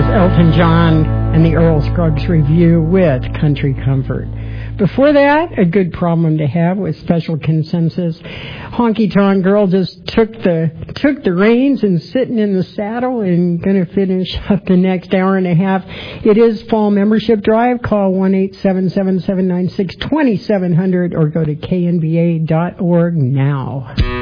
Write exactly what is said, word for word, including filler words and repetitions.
Elton John and the Earl Scruggs Review with Country Comfort. Before that, A Good Problem to Have with Special Consensus. Honky Tonk Girl just took the took the reins and sitting in the saddle and going to finish up the next hour and a half. It is Fall Membership Drive. Call one eight seven seven, seven nine six, two seven zero zero or go to K N B A dot org now.